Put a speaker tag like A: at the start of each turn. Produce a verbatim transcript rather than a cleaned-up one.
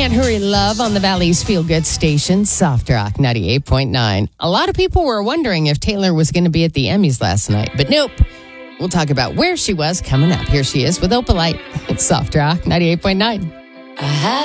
A: Can't Hurry Love on the Valley's Feel Good station, Soft Rock ninety-eight point nine. A lot of people were wondering if Taylor was going to be at the Emmys last night, but nope. We'll talk about where she was coming up. Here she is with Opalite. It's Soft Rock ninety-eight point nine.
B: I had